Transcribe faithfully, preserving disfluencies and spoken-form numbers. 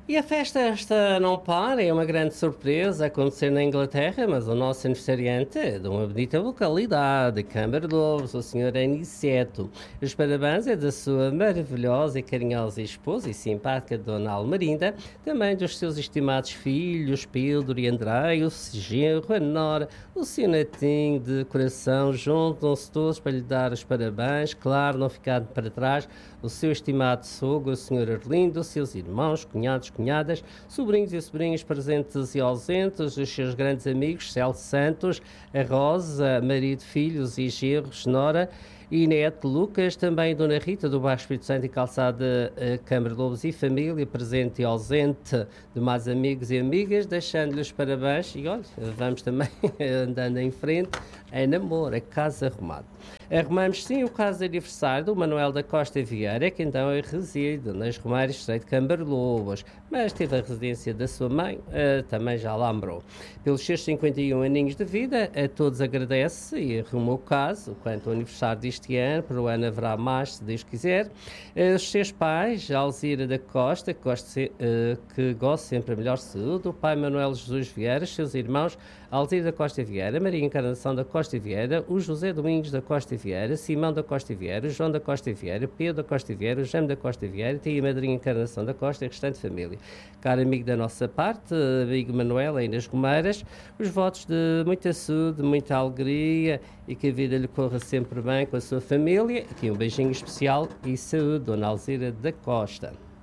E a festa esta não para, é uma grande surpresa acontecer na Inglaterra, mas o nosso aniversariante é de uma bonita localidade, Câmara de Lobos, o senhor Aniceto. Os parabéns é da sua maravilhosa e carinhosa esposa e simpática Dona Almarinda, também dos seus estimados filhos, Pedro e André, o genro, a nora, o seu netinho de coração, juntam-se todos para lhe dar os parabéns, claro, não ficando para trás, o seu estimado sogro, o senhor Arlindo, os seus irmãos, cunhados, cunhadas, sobrinhos e sobrinhas presentes e ausentes, os seus grandes amigos, Celso Santos, a Rosa, marido, filhos e genros, Nora e neto Lucas, também Dona Rita do Bairro Espírito Santo e Calçada eh, Câmara de Lobos e família, presente e ausente, demais amigos e amigas, deixando-lhes parabéns e olha, vamos também andando em frente, a namoro, a casa arrumada. Arrumamos sim o caso de aniversário do Manuel da Costa Vieira, que então é reside nas Romeiras, Estreito de Câmara de Lobos, mas teve a residência da sua mãe, uh, também já lá lembrou. Pelos seus cinquenta e um aninhos de vida, a todos agradece e arruma o caso, quanto ao aniversário deste ano, para o ano haverá mais, se Deus quiser. Uh, os seus pais, Alzira da Costa, que, goste, uh, que goste sempre a melhor saúde, o pai Manuel Jesus Vieira, seus irmãos, Alzira da Costa Vieira, Maria Encarnação da Costa Vieira, o José Domingos da Costa Vieira, Simão da Costa Vieira, João da Costa Vieira, Pedro da Costa Vieira, o Jaime da Costa Vieira, tia e madrinha Encarnação da Costa e a restante família. Caro amigo da nossa parte, amigo Manuel, aí nas Romeiras, os votos de muita saúde, muita alegria e que a vida lhe corra sempre bem com a sua família. Aqui um beijinho especial e saúde, Dona Alzira da Costa.